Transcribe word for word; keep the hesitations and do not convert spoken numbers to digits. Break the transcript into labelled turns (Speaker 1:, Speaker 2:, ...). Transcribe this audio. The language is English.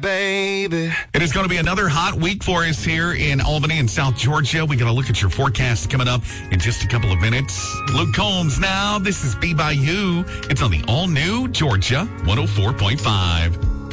Speaker 1: baby.
Speaker 2: It is going to be another hot week for us here in Albany and South Georgia. We got to look at your forecast coming up in just a couple of minutes. Luke Combs now. This is Be By You. It's on the all-new Georgia one oh four point five.